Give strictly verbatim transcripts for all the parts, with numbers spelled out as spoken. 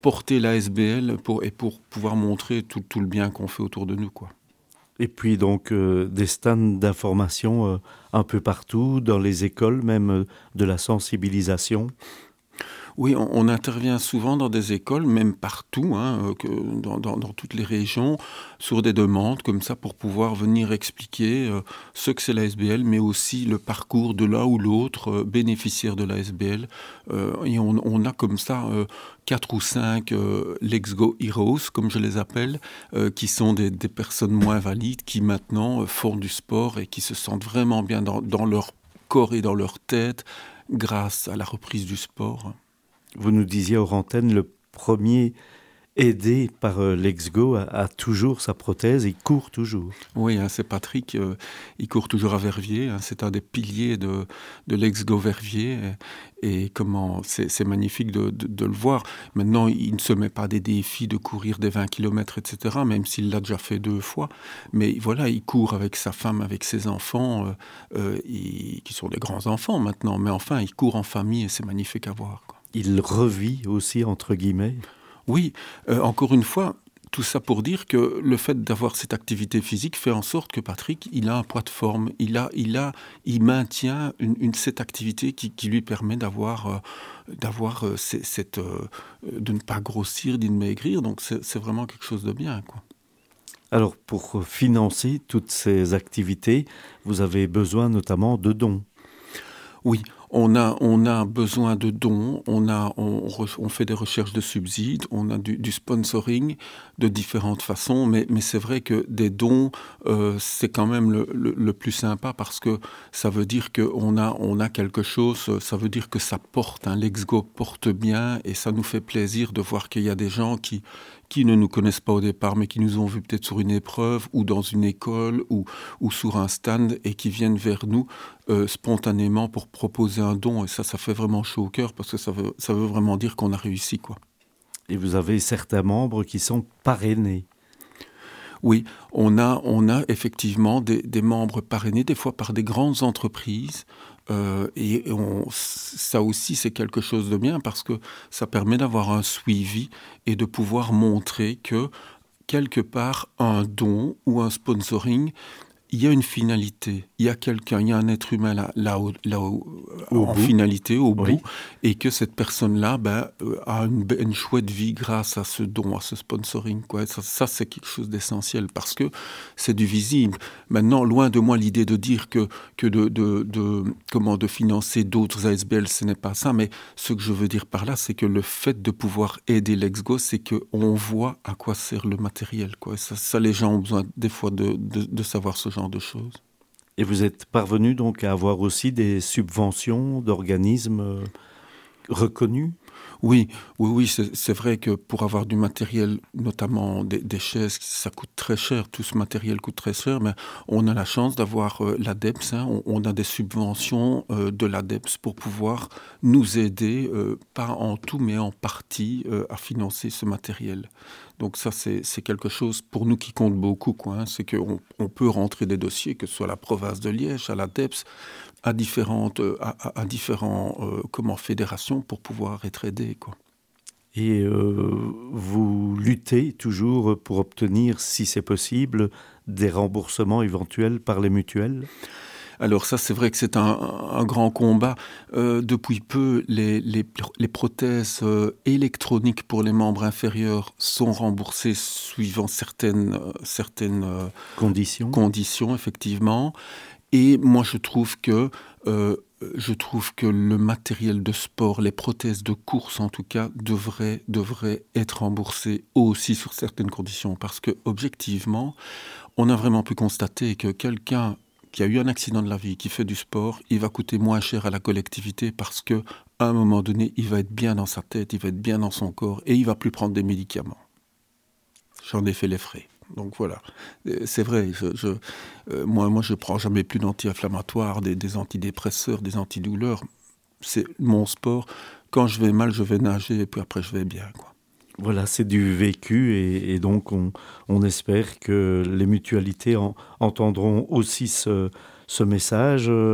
porter l'A S B L pour, et pour pouvoir montrer tout, tout le bien qu'on fait autour de nous, quoi. Et puis donc euh, des stands d'information euh, un peu partout, dans les écoles, même euh, de la sensibilisation. Oui, on, on intervient souvent dans des écoles, même partout, hein, euh, que dans, dans, dans toutes les régions, sur des demandes comme ça pour pouvoir venir expliquer euh, ce que c'est l'A S B L, mais aussi le parcours de l'un ou l'autre euh, bénéficiaire de l'A S B L. Euh, et on, on a comme ça euh, quatre ou cinq euh, Let's Go Heroes, comme je les appelle, euh, qui sont des, des personnes moins valides qui maintenant euh, font du sport et qui se sentent vraiment bien dans, dans leur corps et dans leur tête grâce à la reprise du sport. Vous nous disiez hors antenne, le premier aidé par euh, Lexgo a, a toujours sa prothèse, il court toujours. Oui, hein, c'est Patrick, euh, il court toujours à Verviers, hein, c'est un des piliers de, de l'Ex-Go Verviers, et, et comment c'est, c'est magnifique de, de, de le voir. Maintenant, il ne se met pas des défis de courir des vingt kilomètres, et cetera, même s'il l'a déjà fait deux fois, mais voilà, il court avec sa femme, avec ses enfants, euh, euh, et, qui sont des grands enfants maintenant, mais enfin, il court en famille, et c'est magnifique à voir, quoi. Il revit aussi, entre guillemets. Oui, euh, encore une fois, tout ça pour dire que le fait d'avoir cette activité physique fait en sorte que Patrick, il a un poids de forme, il a, il a, il maintient une, une cette activité qui, qui lui permet d'avoir, euh, d'avoir euh, cette, cette euh, de ne pas grossir, de ne maigrir. Donc c'est, c'est vraiment quelque chose de bien, quoi. Alors pour financer toutes ces activités, vous avez besoin notamment de dons. Oui, on a, on a besoin de dons, on, a, on, on fait des recherches de subsides, on a du, du sponsoring de différentes façons, mais, mais c'est vrai que des dons, euh, c'est quand même le, le, le plus sympa parce que ça veut dire qu'on a, on a quelque chose, ça veut dire que ça porte, hein, l'Ex-Go porte bien et ça nous fait plaisir de voir qu'il y a des gens qui, qui ne nous connaissent pas au départ, mais qui nous ont vus peut-être sur une épreuve ou dans une école ou, ou sur un stand et qui viennent vers nous euh, spontanément pour proposer un don. Et ça, ça fait vraiment chaud au cœur parce que ça veut, ça veut vraiment dire qu'on a réussi, quoi. Et vous avez certains membres qui sont parrainés. Oui, on a, on a effectivement des, des membres parrainés, des fois par des grandes entreprises. Euh, et on, ça aussi, c'est quelque chose de bien parce que ça permet d'avoir un suivi et de pouvoir montrer que, quelque part, un don ou un sponsoring, il y a une finalité, il y a quelqu'un, il y a un être humain là, là, là Au en bout. finalité, au Oui. bout, et que cette personne-là ben, euh, a une, une chouette vie grâce à ce don, à ce sponsoring, quoi. Ça, ça, c'est quelque chose d'essentiel parce que c'est du visible. Maintenant, loin de moi l'idée de dire que, que de, de, de, comment, de financer d'autres A S B L, ce n'est pas ça, mais ce que je veux dire par là, c'est que le fait de pouvoir aider l'Ex-Go, c'est qu'on voit à quoi sert le matériel, quoi. Ça, ça, les gens ont besoin des fois de, de, de savoir ce genre de choses. Et vous êtes parvenu donc à avoir aussi des subventions d'organismes euh, reconnus? Oui, oui, oui, c'est, c'est vrai que pour avoir du matériel, notamment des, des chaises, ça coûte très cher, tout ce matériel coûte très cher, mais on a la chance d'avoir euh, l'ADEPS, hein, on, on a des subventions euh, de l'ADEPS pour pouvoir nous aider, euh, pas en tout, mais en partie, euh, à financer ce matériel. Donc ça, c'est, c'est quelque chose pour nous qui compte beaucoup, quoi, hein, c'est qu'on on peut rentrer des dossiers, que ce soit à la province de Liège, à l'ADEPS, à différentes, à, à, à différents euh, comment, fédérations pour pouvoir être aidés, quoi. Et euh, vous luttez toujours pour obtenir, si c'est possible, des remboursements éventuels par les mutuelles? Alors ça, c'est vrai que c'est un, un grand combat. Euh, depuis peu, les, les, les prothèses euh, électroniques pour les membres inférieurs sont remboursées suivant certaines, euh, certaines euh, Conditions. conditions, effectivement. Et moi, je trouve que euh, je trouve que le matériel de sport, les prothèses de course en tout cas, devraient, devraient être remboursées aussi sur certaines conditions. Parce que objectivement, on a vraiment pu constater que quelqu'un qui a eu un accident de la vie, qui fait du sport, il va coûter moins cher à la collectivité parce que à un moment donné, il va être bien dans sa tête, il va être bien dans son corps et il va plus prendre des médicaments. J'en ai fait les frais. Donc voilà, c'est vrai, je, je, euh, moi, moi je ne prends jamais plus d'anti-inflammatoires, des, des antidépresseurs, des antidouleurs. C'est mon sport. Quand je vais mal, je vais nager et puis après je vais bien, quoi. Voilà, c'est du vécu et, et donc on, on espère que les mutualités en, entendront aussi ce, ce message.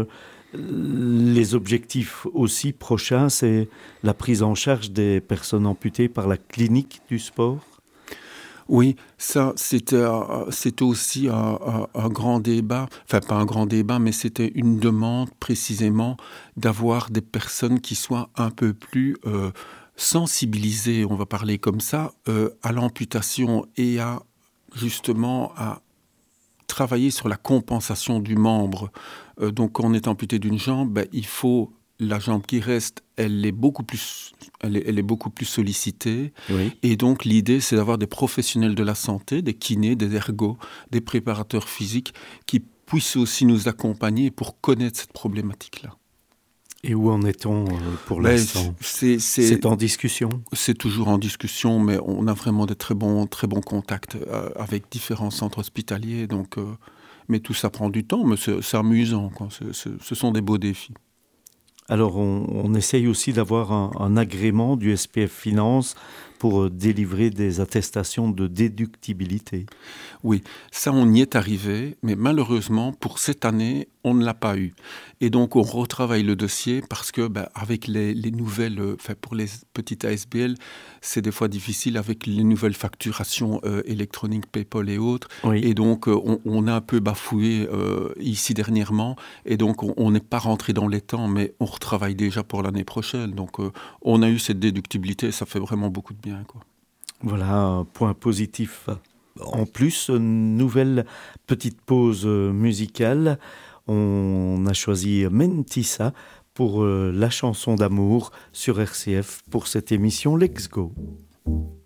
Les objectifs aussi prochains, c'est la prise en charge des personnes amputées par la clinique du sport. Oui, ça, c'était, euh, c'était aussi un, un- un grand débat, enfin pas un grand débat, mais c'était une demande précisément d'avoir des personnes qui soient un peu plus euh, sensibilisées, on va parler comme ça, euh, à l'amputation et à justement à travailler sur la compensation du membre. Euh, donc, quand on est amputé d'une jambe, ben, il faut la jambe qui reste, elle est beaucoup plus, elle est, elle est beaucoup plus sollicitée. Oui. Et donc, l'idée, c'est d'avoir des professionnels de la santé, des kinés, des ergots, des préparateurs physiques, qui puissent aussi nous accompagner pour connaître cette problématique-là. Et où en est-on euh, pour Ben, l'instant? c'est, c'est, C'est en discussion? c'est toujours en discussion, mais on a vraiment de très bons, très bons contacts euh, avec différents centres hospitaliers. Donc, euh, mais tout ça prend du temps, mais c'est, c'est amusant, quoi. C'est, c'est, ce sont des beaux défis. Alors, on, on essaye aussi d'avoir un, un agrément du S P F Finance pour euh, délivrer des attestations de déductibilité. Oui, ça, on y est arrivé, mais malheureusement, pour cette année, on ne l'a pas eu. Et donc, on retravaille le dossier parce que, ben, avec les, les nouvelles, euh, enfin, pour les petites A S B L, c'est des fois difficile avec les nouvelles facturations euh, électroniques, PayPal et autres. Oui. Et donc, euh, on, on a un peu bafoué euh, ici dernièrement. Et donc, on on n'est pas rentré dans les temps, mais on retravaille déjà pour l'année prochaine. Donc, euh, on a eu cette déductibilité, ça fait vraiment beaucoup de bien, quoi. Voilà un point positif. En plus, une nouvelle petite pause euh, musicale. On a choisi Mentissa pour euh, la chanson d'amour sur R C F pour cette émission Let's Go.